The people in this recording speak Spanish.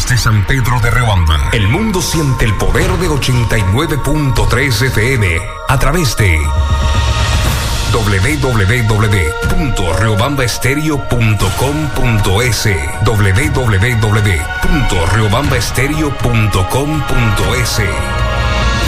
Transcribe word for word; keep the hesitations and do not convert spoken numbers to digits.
desde San Pedro de Riobamba. El mundo siente el poder de ochenta y nueve punto tres F M a través de doble u doble u doble u punto riobamba estéreo punto com punto es, doble u doble u doble u punto riobamba estéreo punto com punto es.